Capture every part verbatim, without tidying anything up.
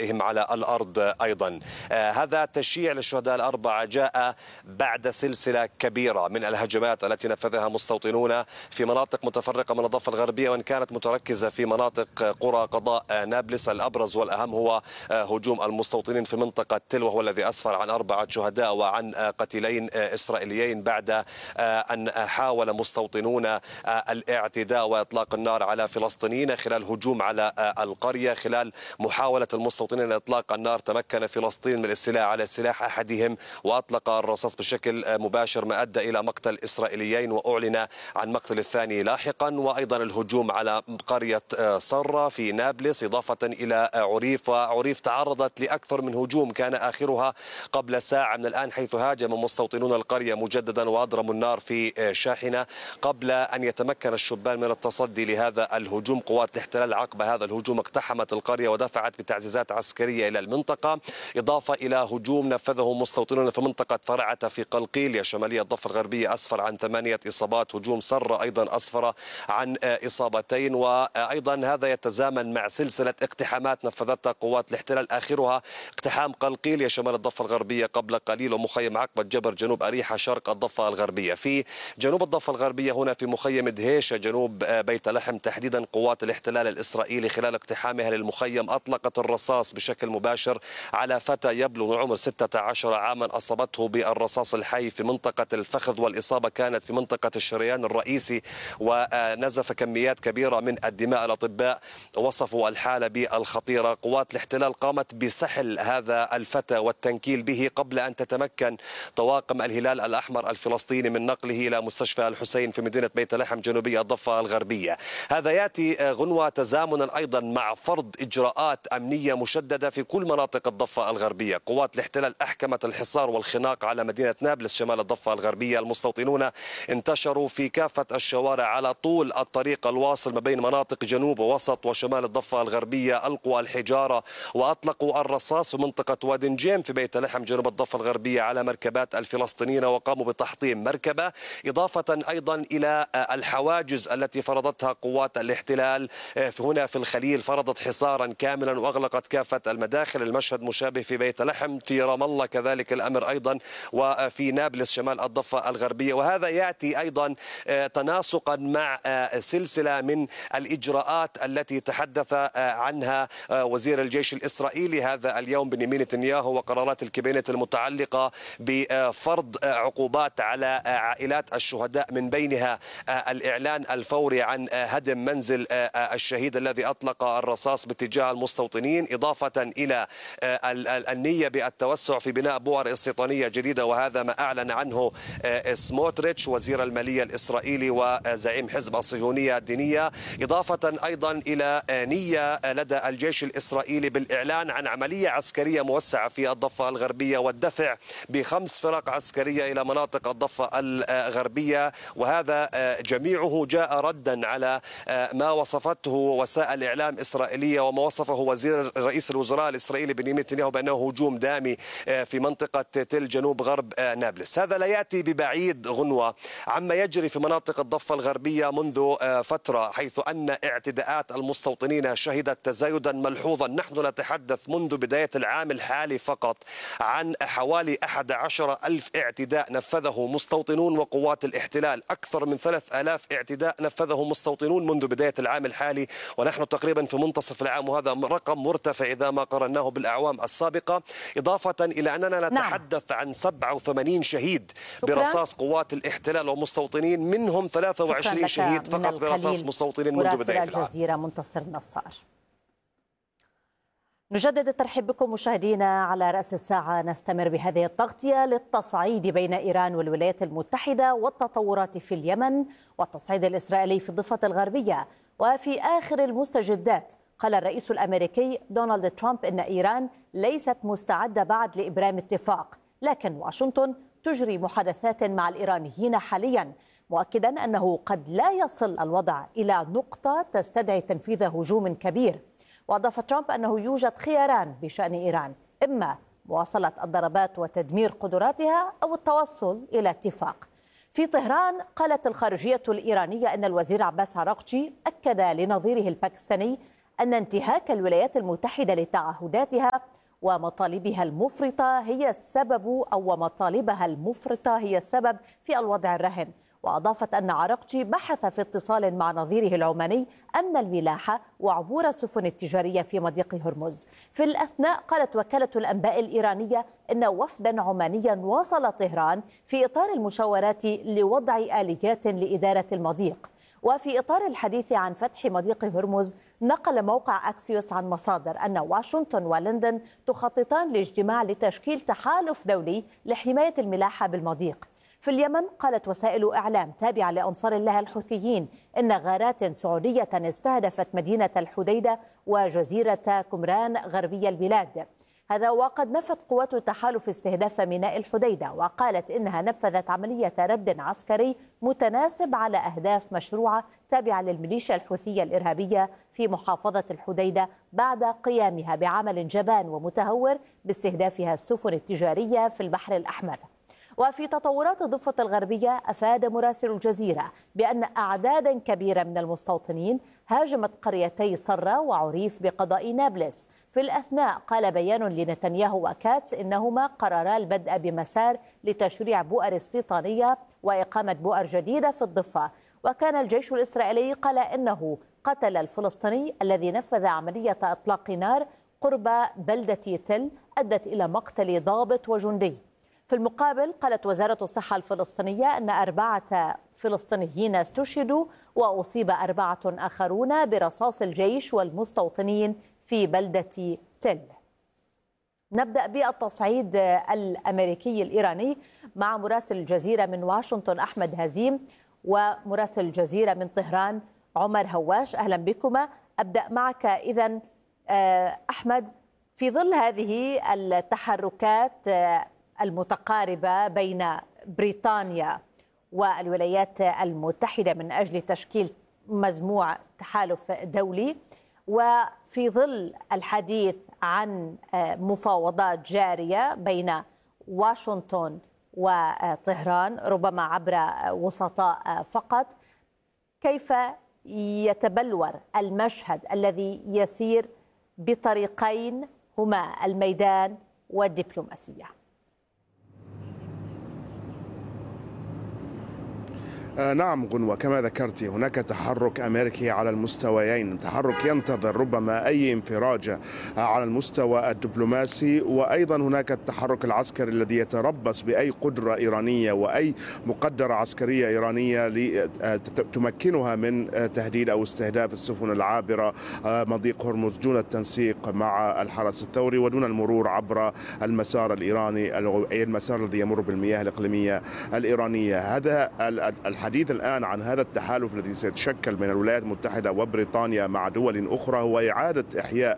شهدائهم على الأرض أيضا. هذا التشييع للشهداء الأربعة جاء بعد سلسلة كبيرة من الهجمات التي نفذها مستوطنون في مناطق متفرقة من الضفة الغربية، وإن كانت متركزة في مناطق قرى قضاء نابلس. الأبرز والأهم هو هجوم المستوطنين في منطقة تل، وهو الذي أسفر عن أربعة شهداء وعن قتيلين إسرائيليين بعد أن حاول مستوطنون الاعتداء وإطلاق النار على فلسطينيين خلال هجوم على القرية. خلال محاولة المستوطنين إطلاق النار تمكن فلسطين من الاستيلاء على سلاح أحدهم وأطلق الرصاص بشكل مباشر، ما أدى إلى مقتل إسرائيليين وأعلن عن مقتل الثاني لاحقا. وأيضا الهجوم على قرية صرة في نابلس إضافة إلى عريف، وعريف تعرضت لأكثر من هجوم كان آخرها قبل ساعة من الآن، حيث هاجم مستوطنون القرية مجددا وأضرموا النار في شاحنة قبل أن يتمكن الشبان من التصدي لهذا الهجوم. قوات الاحتلال عقب هذا الهجوم اقتحمت القرية ودفعت بتعزيزات عسكرية إلى المنطقة، إضافة إلى هجوم نفذه مستوطنون في منطقة فرعة في قلقيل شمالية الضفة الغربية أسفر عن ثمانية إصابات. هجوم سرة أيضا أسفر عن إصابتين. وأيضا هذا يتزامن مع سلسلة اقتحامات نفذتها قوات الاحتلال، آخرها اقتحام قلقيل شمال الضفة الغربية قبل قليل، ومخيم عقبة جبر جنوب أريحة شرق الضفة الغربية. في جنوب الضفة الغربية هنا في مخيم دهيشة جنوب بيت لحم تحديدا، قوات الاحتلال الإسرائيلي خلال اقتحامها للمخيم أطلقت الرصاص بشكل مباشر على فتى يبلغ عمر ستة عشر عاما، أصابته بالرصاص الحي في منطقة الفخذ، والإصابة كانت في منطقة الشريان الرئيسي ونزف كميات كبيرة من الدماء. الأطباء وصفوا الحالة بالخطيرة. قوات الاحتلال قامت بسحل هذا الفتى والتنكيل به قبل أن تتمكن طواقم الهلال الأحمر الفلسطيني من نقله إلى مستشفى الحسين في مدينة بيت لحم جنوبي الضفة الغربية. هذا يأتي غنوة تزامنا أيضا مع فرض إجراءات أمنية مشددة في كل مناطق الضفة الغربية. قوات الاحتلال أحكمت الحصار والخناق على مدينة نابلس شمال الضفة الغربية. المستوطنون انتشروا في كافة الشوارع على طول الطريق الواصل ما بين مناطق جنوب ووسط وشمال الضفة الغربية، ألقوا الحجارة وأطلقوا الرصاص في منطقة وادي نجيم في بيت لحم جنوب الضفة الغربية على مركبات الفلسطينيين، وقاموا بتحطيم مركبة، إضافة أيضا إلى الحواجز التي فرضتها قوات الاحتلال هنا في الخليل. فرضت حصارا كاملا وأغلقت كافة المداخل. المشهد مشابه في بيت لحم، في رام الله كذلك الأمر أيضا، وفي نابلس شمال الضفة الغربية. وهذا يأتي أيضا تناسقا مع سلسلة من الإجراءات التي تحدث عنها وزير الجيش الإسرائيلي هذا اليوم بنيامين نتنياهو، وقرارات الكابينت المتعلقة بفرض عقوبات على عائلات الشهداء، من بينها الإعلان الفوري عن هدم منزل الشهيد الذي أطلق الرصاص باتجاه المستوطنين، إضافة إلى النية بالتوسع في بناء بؤر استيطانية جديدة، وهذا ما أعلن عنه سموتريتش وزير المالية الإسرائيلي وزعيم حزب الصهيونية الدينية، إضافة أيضا إلى نية لدى الجيش الإسرائيلي بالإعلان عن عملية عسكرية موسعة في الضفة الغربية والدفع بخمس فرق عسكرية إلى مناطق الضفة الغربية. وهذا جميعه جاء ردا على ما وصفته وسائل إعلام إسرائيلية وما وصفه وزير رئيس الوزراء الإسرائيلي بنيامين نتنياهو بأنه هجوم دامي في منطقة تل جنوب غرب نابلس. هذا لا يأتي ببعيد غنوة عما يجري في مناطق الضفة الغربية منذ فترة، حيث أن اعتداءات المستوطنين شهدت تزايدا ملحوظا. نحن نتحدث منذ بداية العام الحالي فقط عن حوالي أحد عشر ألف اعتداء نفذه مستوطنون وقوات الاحتلال، أكثر من ثلاث آلاف اعتداء نفذه مستوطنون منذ بداية العام الحالي، ونحن تقريبا في منتصف العام، وهذا رقم مرتفع إذا ما قارناه بالأعوام السابقة، إضافة إلى أننا نتحدث نعم. عن سبعة وثمانين شهيد شكرا. برصاص قوات الاحتلال ومستوطنين، منهم ثلاثة وعشرين شهيد فقط برصاص مستوطنين منذ بداية العام. الجزيرة منتصر نصار. نجدد الترحيب بكم مشاهدينا على رأس الساعة. نستمر بهذه التغطية للتصعيد بين إيران والولايات المتحدة والتطورات في اليمن والتصعيد الإسرائيلي في الضفة الغربية. وفي آخر المستجدات قال الرئيس الأمريكي دونالد ترامب إن إيران ليست مستعدة بعد لإبرام اتفاق، لكن واشنطن تجري محادثات مع الإيرانيين حاليا، مؤكدا أنه قد لا يصل الوضع إلى نقطة تستدعي تنفيذ هجوم كبير. وأضاف ترامب أنه يوجد خياران بشأن إيران، إما مواصلة الضربات وتدمير قدراتها أو التوصل إلى اتفاق. في طهران قالت الخارجية الإيرانية أن الوزير عباس عراقجي أكد لنظيره الباكستاني أن انتهاك الولايات المتحدة لتعهداتها ومطالبها المفرطة هي السبب أو مطالبها المفرطة هي السبب في الوضع الراهن. وأضافت أن عراقجي بحث في اتصال مع نظيره العماني أمن الملاحة وعبور السفن التجارية في مضيق هرمز. في الأثناء قالت وكالة الأنباء الإيرانية أن وفدا عمانيا واصل طهران في إطار المشاورات لوضع آليات لإدارة المضيق. وفي إطار الحديث عن فتح مضيق هرمز، نقل موقع أكسيوس عن مصادر أن واشنطن ولندن تخططان لاجتماع لتشكيل تحالف دولي لحماية الملاحة بالمضيق. في اليمن قالت وسائل إعلام تابعة لأنصار الله الحوثيين إن غارات سعودية استهدفت مدينة الحديدة وجزيرة كمران غربي البلاد. هذا وقد نفت قوات التحالف استهداف ميناء الحديدة، وقالت إنها نفذت عملية رد عسكري متناسب على أهداف مشروعة تابعة للميليشيا الحوثية الإرهابية في محافظة الحديدة بعد قيامها بعمل جبان ومتهور باستهدافها السفن التجارية في البحر الأحمر. وفي تطورات الضفة الغربية، أفاد مراسل الجزيرة بأن أعدادا كبيرة من المستوطنين هاجمت قريتي صرة وعريف بقضاء نابلس. في الأثناء قال بيان لنتنياهو وكاتس إنهما قررا البدء بمسار لتشريع بؤر استيطانية وإقامة بؤر جديدة في الضفة. وكان الجيش الإسرائيلي قال إنه قتل الفلسطيني الذي نفذ عملية إطلاق نار قرب بلدة تل أدت إلى مقتل ضابط وجندي. في المقابل قالت وزارة الصحة الفلسطينية أن أربعة فلسطينيين استشهدوا وأصيب أربعة آخرون برصاص الجيش والمستوطنين في بلدة تل. نبدأ بالتصعيد الأمريكي الإيراني مع مراسل الجزيرة من واشنطن أحمد هزيم ومراسل الجزيرة من طهران عمر هواش. أهلا بكما. أبدأ معك إذن أحمد، في ظل هذه التحركات المتقاربة بين بريطانيا والولايات المتحدة من أجل تشكيل مجموع تحالف دولي، وفي ظل الحديث عن مفاوضات جارية بين واشنطن وطهران ربما عبر وسطاء فقط، كيف يتبلور المشهد الذي يسير بطريقين هما الميدان والدبلوماسية؟ آه نعم غنوة، كما ذكرت هناك تحرك أمريكي على المستويين، تحرك ينتظر ربما أي انفراجة على المستوى الدبلوماسي، وأيضا هناك التحرك العسكري الذي يتربص بأي قدرة إيرانية وأي مقدرة عسكرية إيرانية تمكنها من تهديد أو استهداف السفن العابرة مضيق هرمز دون التنسيق مع الحرس الثوري ودون المرور عبر المسار الإيراني، المسار الذي يمر بالمياه الإقليمية الإيرانية. هذا الحديث الآن عن هذا التحالف الذي سيتشكل من الولايات المتحدة وبريطانيا مع دول أخرى هو إعادة إحياء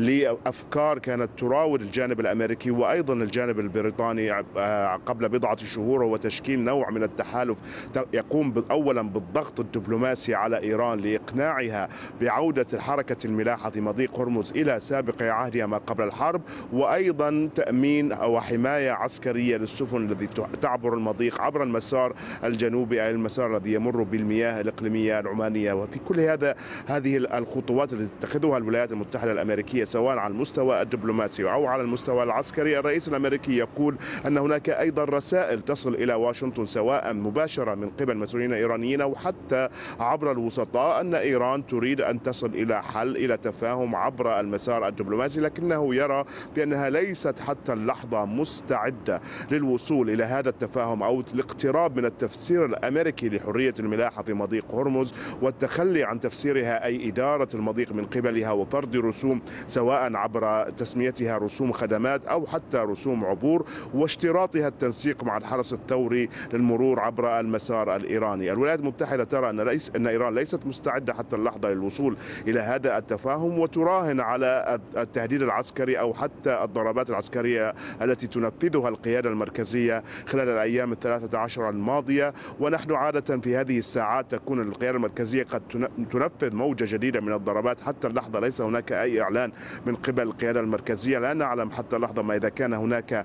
لأفكار كانت تراود الجانب الأمريكي وأيضا الجانب البريطاني قبل بضعة شهور، هو تشكيل نوع من التحالف يقوم أولا بالضغط الدبلوماسي على إيران لإقناعها بعودة حركة الملاحة في مضيق هرمز إلى سابق عهدها ما قبل الحرب، وأيضا تأمين وحماية عسكرية للسفن التي تعبر المضيق عبر المسار الجنوبي أي المسار الذي يمر بالمياه الإقليمية العمانية. وفي كل هذا هذه الخطوات التي تتخذها الولايات المتحدة الأمريكية سواء على المستوى الدبلوماسي أو على المستوى العسكري، الرئيس الأمريكي يقول أن هناك أيضا رسائل تصل إلى واشنطن سواء مباشرة من قبل مسؤولين إيرانيين أو حتى عبر الوسطاء أن إيران تريد أن تصل إلى حل إلى تفاهم عبر المسار الدبلوماسي، لكنه يرى بأنها ليست حتى اللحظة مستعدة للوصول إلى هذا التفاهم أو الاقتراب من التفسير الأمريكي لحرية الملاحة في مضيق هرمز والتخلي عن تفسيرها أي إدارة المضيق من قبلها وفرض رسوم سواء عبر تسميتها رسوم خدمات أو حتى رسوم عبور واشتراطها التنسيق مع الحرس الثوري للمرور عبر المسار الإيراني. الولايات المتحدة ترى أن, ليس أن إيران ليست مستعدة حتى اللحظة للوصول إلى هذا التفاهم وتراهن على التهديد العسكري أو حتى الضربات العسكرية التي تنفذها القيادة المركزية خلال الأيام الثلاثة عشر الماضية. ونحن عادة في هذه الساعات تكون القيادة المركزية قد تنفذ موجة جديدة من الضربات. حتى اللحظة ليس هناك أي إعلان من قبل القيادة المركزية، لا نعلم حتى اللحظة ما إذا كان هناك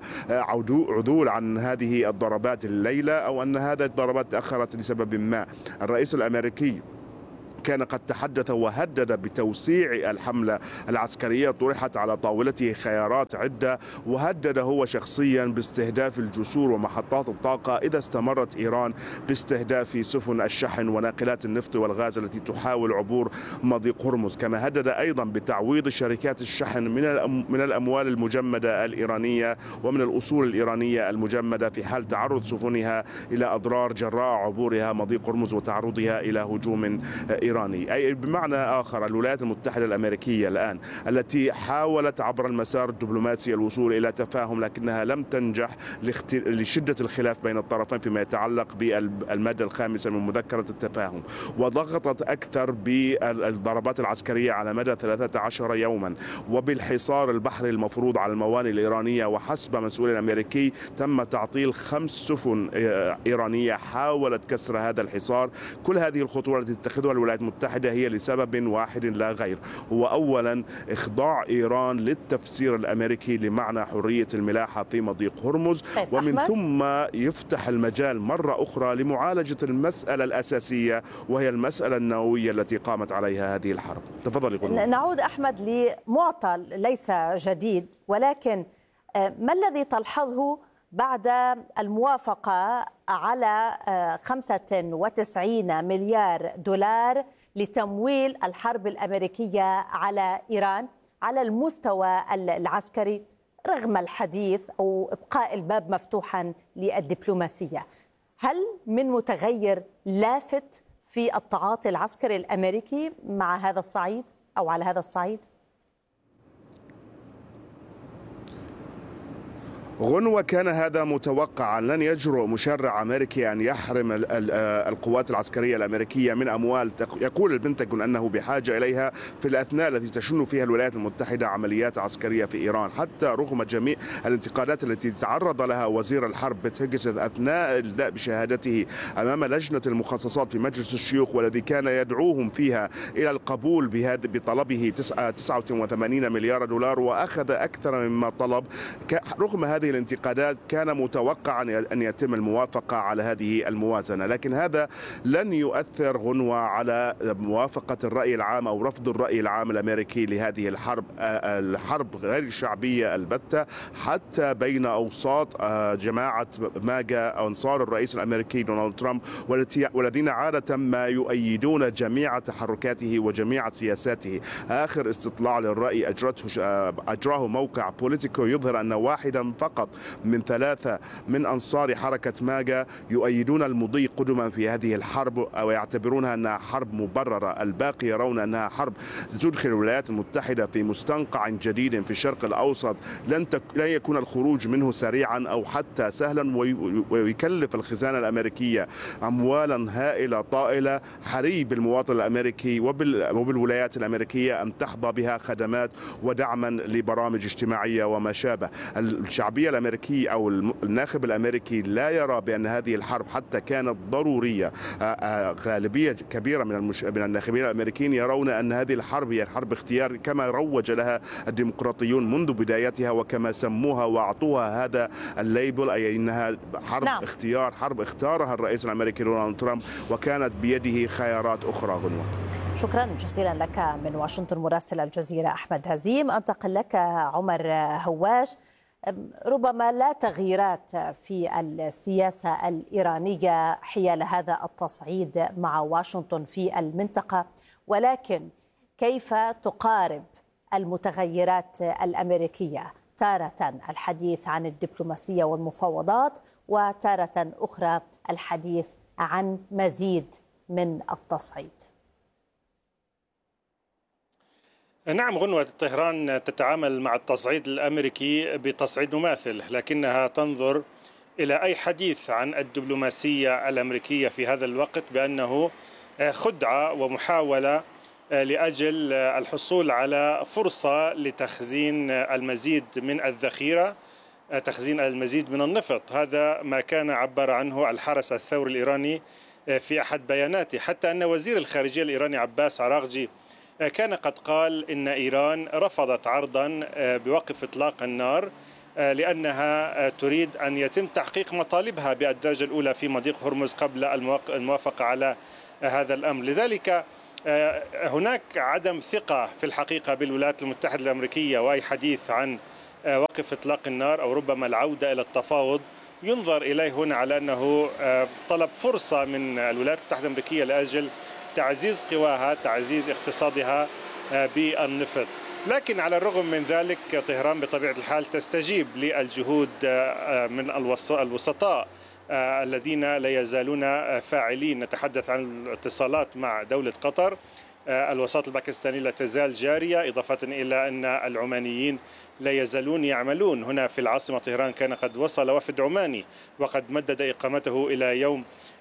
عدول عن هذه الضربات الليلة أو أن هذه الضربات تأخرت لسبب ما. الرئيس الأمريكي وكان قد تحدث وهدد بتوسيع الحملة العسكرية. طرحت على طاولته خيارات عدة، وهدد هو شخصيا باستهداف الجسور ومحطات الطاقة إذا استمرت إيران باستهداف سفن الشحن وناقلات النفط والغاز التي تحاول عبور مضيق هرمز. كما هدد أيضا بتعويض شركات الشحن من من الأموال المجمدة الإيرانية ومن الأصول الإيرانية المجمدة في حال تعرض سفنها إلى أضرار جراء عبورها مضيق هرمز وتعرضها إلى هجوم إيراني. أي بمعنى آخر الولايات المتحدة الأمريكية الآن التي حاولت عبر المسار الدبلوماسي الوصول إلى تفاهم، لكنها لم تنجح لشدة الخلاف بين الطرفين فيما يتعلق بالمادة الخامسة من مذكرة التفاهم، وضغطت أكثر بالضربات العسكرية على مدى ثلاثة عشر يوما وبالحصار البحري المفروض على الموانئ الإيرانية. وحسب مسؤول أمريكي تم تعطيل خمس سفن إيرانية حاولت كسر هذا الحصار. كل هذه الخطوات التي تتخذها الولايات المتحدة هي لسبب واحد لا غير، هو أولا إخضاع إيران للتفسير الأمريكي لمعنى حرية الملاحة في مضيق هرمز، ومن ثم يفتح المجال مرة أخرى لمعالجة المسألة الأساسية وهي المسألة النووية التي قامت عليها هذه الحرب. تفضل غنوة. نعود أحمد لمعطى ليس جديد، ولكن ما الذي تلحظه بعد الموافقة على خمسة وتسعين مليار دولار لتمويل الحرب الأمريكية على إيران على المستوى العسكري، رغم الحديث أو إبقاء الباب مفتوحا للدبلوماسية؟ هل من متغير لافت في التعاطي العسكري الأمريكي مع هذا الصعيد أو على هذا الصعيد؟ غنوة، كان هذا متوقعا. لن يجرؤ مشرع أمريكي أن يحرم القوات العسكرية الأمريكية من أموال يقول البنتاغون أنه بحاجة إليها في الأثناء التي تشن فيها الولايات المتحدة عمليات عسكرية في إيران، حتى رغم جميع الانتقادات التي تعرض لها وزير الحرب بيت هيجسث أثناء الإدلاء بشهادته أمام لجنة المخصصات في مجلس الشيوخ، والذي كان يدعوهم فيها إلى القبول بطلبه تسعة وثمانين مليار دولار، وأخذ أكثر مما طلب. رغم هذه الانتقادات كان متوقعا أن يتم الموافقة على هذه الموازنة، لكن هذا لن يؤثر غنوة على موافقة الرأي العام أو رفض الرأي العام الأمريكي لهذه الحرب. الحرب غير شعبية البتة حتى بين أوساط جماعة ماجا أو أنصار الرئيس الأمريكي دونالد ترامب، والذين عادة ما يؤيدون جميع تحركاته وجميع سياساته. آخر استطلاع للرأي أجرته أجراه موقع بوليتيكو يظهر أن واحدا فقط من ثلاثة من أنصار حركة ماجا يؤيدون المضي قدما في هذه الحرب أو يعتبرونها أنها حرب مبررة. الباقي يرون أنها حرب تدخل الولايات المتحدة في مستنقع جديد في الشرق الأوسط لن, تك... لن يكون الخروج منه سريعا أو حتى سهلا، وي... ويكلف الخزانة الأمريكية أموالا هائلة طائلة. حري بالمواطن الأمريكي وبال... وبالولايات الأمريكية أن تحظى بها خدمات ودعما لبرامج اجتماعية وما شابه. الشعبية الأمريكية أو الناخب الأمريكي لا يرى بأن هذه الحرب حتى كانت ضرورية. غالبية كبيرة من, المش... من الناخبين الأمريكيين يرون أن هذه الحرب هي حرب اختيار كما روج لها الديمقراطيون منذ بدايتها وكما سموها وأعطوها هذا الليبل، أي أنها حرب نعم. اختيار، حرب اختارها الرئيس الأمريكي دونالد ترامب وكانت بيده خيارات أخرى. غنوة، شكرا جزيلا لك من واشنطن مراسل الجزيرة أحمد هزيم. أنتقل لك عمر هواش. ربما لا تغييرات في السياسة الإيرانية حيال هذا التصعيد مع واشنطن في المنطقة، ولكن كيف تقارب المتغيرات الأمريكية؟ تارة الحديث عن الدبلوماسية والمفاوضات، وتارة أخرى الحديث عن مزيد من التصعيد. نعم غنوة، طهران تتعامل مع التصعيد الأمريكي بتصعيد مماثل، لكنها تنظر إلى أي حديث عن الدبلوماسية الأمريكية في هذا الوقت بأنه خدعة ومحاولة لأجل الحصول على فرصة لتخزين المزيد من الذخيرة، تخزين المزيد من النفط. هذا ما كان عبر عنه الحرس الثوري الإيراني في أحد بياناته، حتى أن وزير الخارجية الإيراني عباس عراغجي كان قد قال إن إيران رفضت عرضا بوقف إطلاق النار لأنها تريد أن يتم تحقيق مطالبها بالدرجة الأولى في مضيق هرمز قبل الموافقة على هذا الأمر. لذلك هناك عدم ثقة في الحقيقة بالولايات المتحدة الأمريكية، وأي حديث عن وقف إطلاق النار أو ربما العودة إلى التفاوض ينظر إليه هنا على أنه طلب فرصة من الولايات المتحدة الأمريكية لأجل تعزيز قواها، تعزيز اقتصادها بالنفط. لكن على الرغم من ذلك طهران بطبيعة الحال تستجيب للجهود من الوسطاء الذين لا يزالون فاعلين. نتحدث عن الاتصالات مع دولة قطر، الوساطة الباكستانية لا تزال جارية، إضافة إلى أن العمانيين لا يزالون يعملون هنا في العاصمة طهران. كان قد وصل وفد عماني وقد مدد إقامته إلى يوم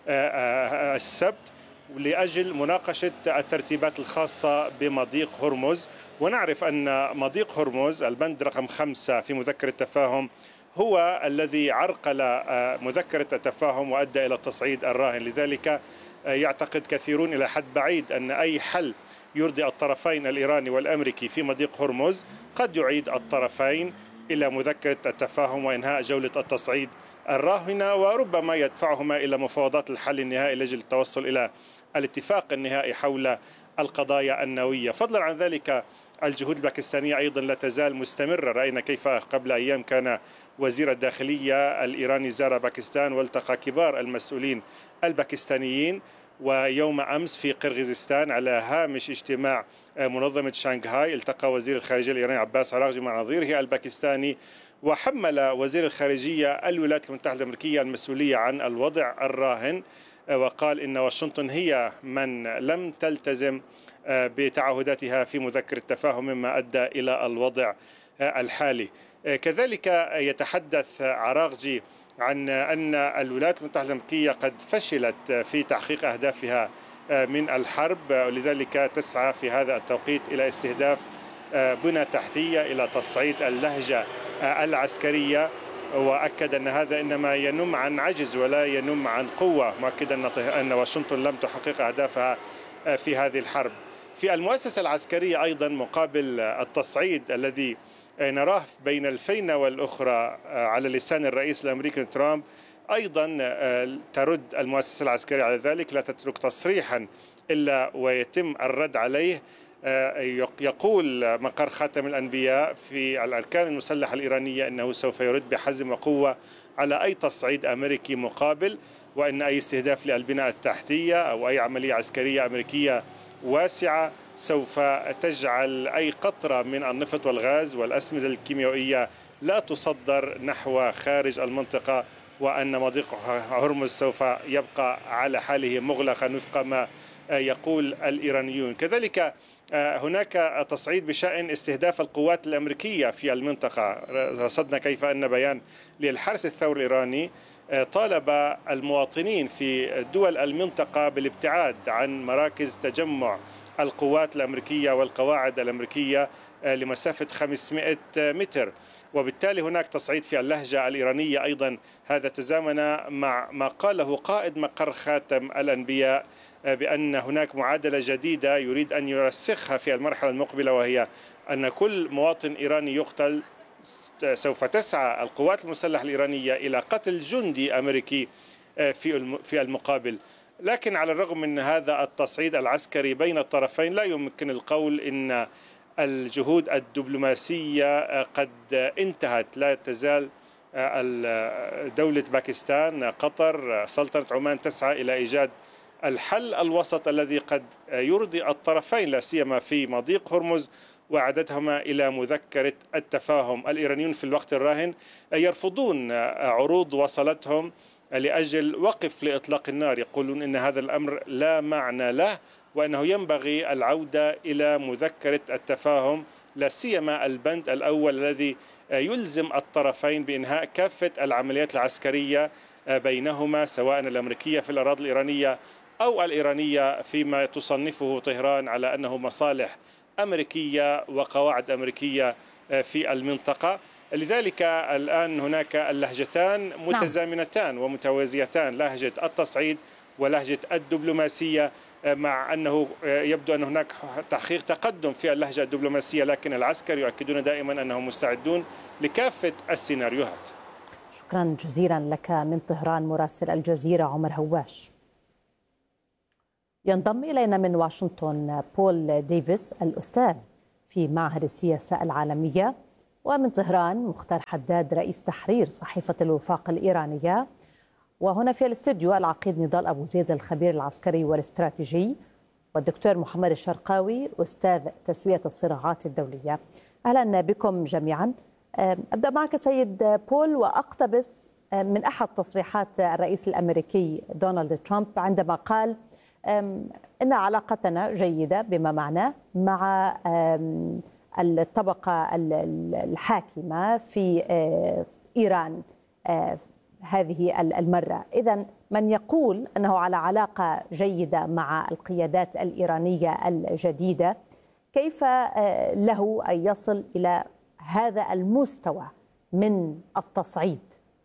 السبت لأجل مناقشة الترتيبات الخاصة بمضيق هرمز. ونعرف أن مضيق هرمز البند رقم خمسة في مذكرة التفاهم هو الذي عرقل مذكرة التفاهم وأدى إلى التصعيد الراهن. لذلك يعتقد كثيرون إلى حد بعيد أن أي حل يرضي الطرفين الإيراني والأمريكي في مضيق هرمز قد يعيد الطرفين إلى مذكرة التفاهم وإنهاء جولة التصعيد الراهنة، وربما يدفعهما إلى مفاوضات الحل النهائي لأجل التوصل إلى الاتفاق النهائي حول القضايا النووية. فضلا عن ذلك الجهود الباكستانية أيضا لا تزال مستمرة. رأينا كيف قبل أيام كان وزير الداخلية الإيراني زار باكستان والتقى كبار المسؤولين الباكستانيين، ويوم أمس في قرغيزستان على هامش اجتماع منظمة شانغهاي التقى وزير الخارجية الإيراني عباس عراغجي مع نظيره الباكستاني، وحمل وزير الخارجية الولايات المتحدة الأمريكية المسؤولية عن الوضع الراهن، وقال إن واشنطن هي من لم تلتزم بتعهداتها في مذكرة التفاهم مما أدى إلى الوضع الحالي. كذلك يتحدث عراغجي عن أن الولايات المتحدة الأمريكية قد فشلت في تحقيق أهدافها من الحرب، ولذلك تسعى في هذا التوقيت إلى استهداف بنى تحتية، إلى تصعيد اللهجة العسكرية، وأكد أن هذا إنما ينم عن عجز ولا ينم عن قوة، مؤكدا أن واشنطن لم تحقق أهدافها في هذه الحرب. في المؤسسة العسكرية أيضا مقابل التصعيد الذي نراه بين الفينة والأخرى على لسان الرئيس الأمريكي ترامب، أيضا ترد المؤسسة العسكرية على ذلك، لا تترك تصريحا إلا ويتم الرد عليه. يقول مقر خاتم الأنبياء في الأركان المسلحة الإيرانية أنه سوف يرد بحزم وقوة على أي تصعيد أمريكي مقابل، وأن أي استهداف للبناء التحتية أو أي عملية عسكرية أمريكية واسعة سوف تجعل أي قطرة من النفط والغاز والأسمدة الكيميائية لا تصدر نحو خارج المنطقة، وأن مضيق هرمز سوف يبقى على حاله مغلقا وفق ما يقول الإيرانيون. كذلك هناك تصعيد بشأن استهداف القوات الأمريكية في المنطقة. رصدنا كيف أن بيان للحرس الثوري الإيراني طالب المواطنين في دول المنطقة بالابتعاد عن مراكز تجمع القوات الأمريكية والقواعد الأمريكية لمسافة خمسمائة متر، وبالتالي هناك تصعيد في اللهجة الإيرانية. أيضا هذا تزامن مع ما قاله قائد مقر خاتم الأنبياء بأن هناك معادلة جديدة يريد أن يرسخها في المرحلة المقبلة، وهي أن كل مواطن إيراني يقتل سوف تسعى القوات المسلحة الإيرانية إلى قتل جندي أمريكي في في المقابل. لكن على الرغم من هذا التصعيد العسكري بين الطرفين لا يمكن القول إن الجهود الدبلوماسية قد انتهت. لا تزال دولة باكستان، قطر، سلطنة عمان تسعى إلى إيجاد الحل الوسط الذي قد يرضي الطرفين، لا سيما في مضيق هرمز وعدتهما إلى مذكرة التفاهم. الإيرانيون في الوقت الراهن يرفضون عروض وصلتهم لأجل وقف لإطلاق النار، يقولون إن هذا الأمر لا معنى له، وأنه ينبغي العودة إلى مذكرة التفاهم، لا سيما البند الأول الذي يلزم الطرفين بإنهاء كافة العمليات العسكرية بينهما، سواء الأمريكية في الأراضي الإيرانية أو الإيرانية فيما تصنفه طهران على أنه مصالح أمريكية وقواعد أمريكية في المنطقة. لذلك الآن هناك اللهجتان متزامنتان ومتوازيتان، لهجة التصعيد ولهجة الدبلوماسية، مع أنه يبدو أن هناك تحقيق تقدم في اللهجة الدبلوماسية، لكن العسكر يؤكدون دائما أنهم مستعدون لكافة السيناريوهات. شكرا جزيلا لك من طهران مراسل الجزيرة عمر هواش. ينضم إلينا من واشنطن بول ديفيس الأستاذ في معهد السياسة العالمية، ومن طهران مختار حداد رئيس تحرير صحيفة الوفاق الإيرانية، وهنا في الاستديو العقيد نضال أبو زيد الخبير العسكري والاستراتيجي، والدكتور محمد الشرقاوي أستاذ تسوية الصراعات الدولية. أهلا بكم جميعا. أبدأ معك سيد بول وأقتبس من أحد تصريحات الرئيس الأمريكي دونالد ترامب عندما قال إن علاقتنا جيدة بما معناه مع الطبقة الحاكمة في إيران هذه المرة. إذن من يقول أنه على علاقة جيدة مع القيادات الإيرانية الجديدة، كيف له أن يصل إلى هذا المستوى من التصعيد؟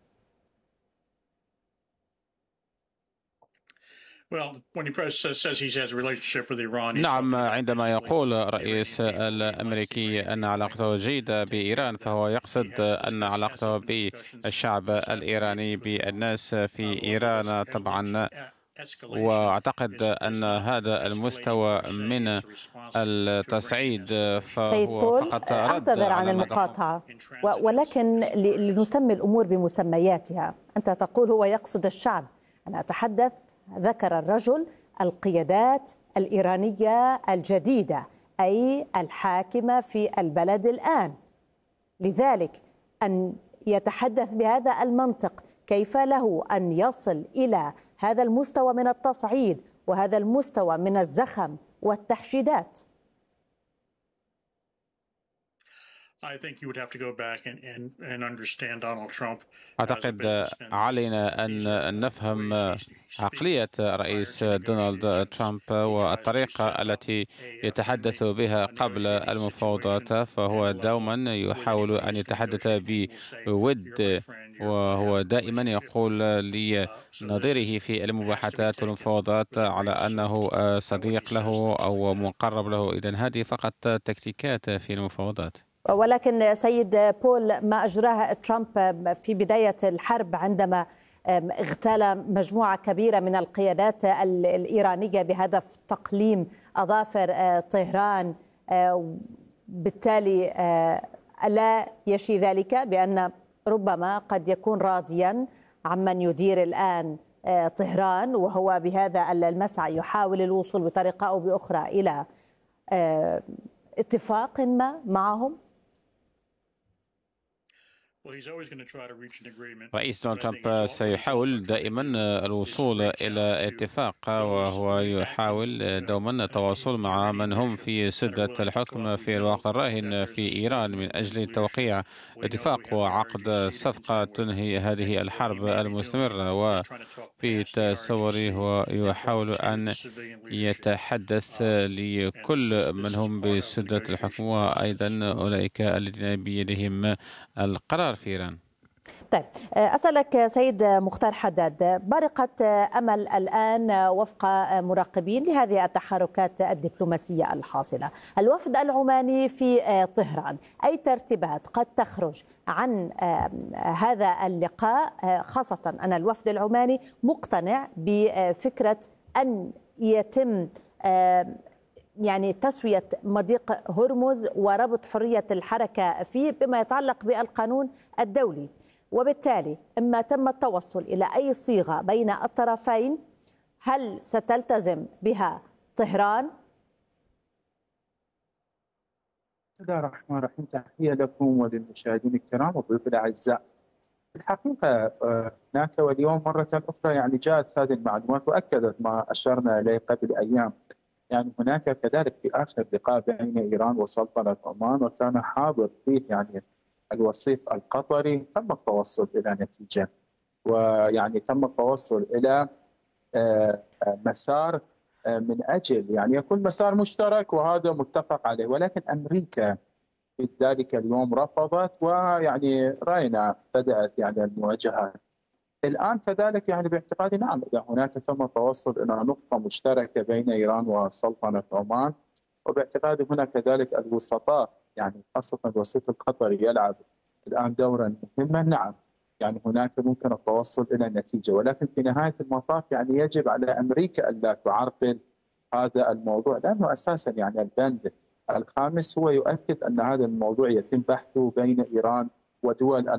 نعم، عندما يقول الرئيس الأمريكي أن علاقته جيدة بإيران فهو يقصد أن علاقته بالشعب الإيراني بالناس في إيران طبعا، وأعتقد أن هذا المستوى من التصعيد فهو فقط رد. أعتذر عن المقاطعة، ولكن لنسمي الأمور بمسمياتها. أنت تقول هو يقصد الشعب، أنا أتحدث، ذكر الرجل القيادات الإيرانية الجديدة أي الحاكمة في البلد الآن. لذلك أن يتحدث بهذا المنطق، كيف له أن يصل إلى هذا المستوى من التصعيد وهذا المستوى من الزخم والتحشيدات؟ أعتقد علينا أن نفهم عقلية رئيس دونالد ترامب والطريقة التي يتحدث بها قبل المفاوضات، فهو دوما يحاول أن يتحدث بود، وهو دائما يقول لنظيره في المباحثات والمفاوضات على أنه صديق له أو مقرب له. إذن هذه فقط تكتيكات في المفاوضات. ولكن سيد بول، ما أجراه ترامب في بداية الحرب عندما اغتال مجموعة كبيرة من القيادات الإيرانية بهدف تقليم أظافر طهران، بالتالي ألا يشي ذلك بأن ربما قد يكون راضيا عمن يدير الآن طهران، وهو بهذا المسعى يحاول الوصول بطريقة أو بأخرى إلى اتفاق ما معهم؟ رئيس دونالد ترامب سيحاول دائما الوصول إلى اتفاق، وهو يحاول دوما التواصل مع من هم في سدة الحكم في الواقع الراهن في إيران من أجل توقيع اتفاق وعقد صفقة تنهي هذه الحرب المستمرة. وفي تصوري هو يحاول أن يتحدث لكل من هم بسدة الحكم وأيضا أولئك الذين بيدهم القرار في إيران. طيب، أسألك سيد مختار حداد، برقت أمل الآن وفق مراقبين لهذه التحركات الدبلوماسية الحاصلة. الوفد العماني في طهران، أي ترتيبات قد تخرج عن هذا اللقاء، خاصة أن الوفد العماني مقتنع بفكرة أن يتم يعني تسوية مضيق هرمز وربط حرية الحركة فيه بما يتعلق بالقانون الدولي، وبالتالي إما تم التوصل إلى أي صيغة بين الطرفين، هل ستلتزم بها طهران؟ بسم الله الرحمن الرحيم، تحية لكم وللمشاهدين الكرام وضيوف الأعزاء. الحقيقة هناك واليوم مرة أخرى يعني جاءت هذه المعلومات وأكدت ما أشرنا إليه قبل أيام. يعني هناك كذلك في آخر لقاء بين إيران وسلطنة عمان وكان حاضر فيه يعني الوسيط القطري، تم التوصل إلى نتيجة، ويعني تم التوصل إلى مسار من أجل يعني يكون مسار مشترك وهذا متفق عليه، ولكن أمريكا في ذلك اليوم رفضت، ويعني رأينا بدأت يعني المواجهات. الآن كذلك يعني باعتقادي نعم، إذا هناك تم التوصل إلى نقطة مشتركة بين إيران وسلطنة عمان، وباعتقادي هنا كذلك الوسطاء يعني خاصة الوسيط القطري يلعب الآن دورا مهما، نعم يعني هناك ممكن التوصل إلى نتيجة، ولكن في نهاية المطاف يعني يجب على أمريكا ألا تعرقل هذا الموضوع، لأنه أساسا يعني البند الخامس هو يؤكد أن هذا الموضوع يتم بحثه بين إيران ودول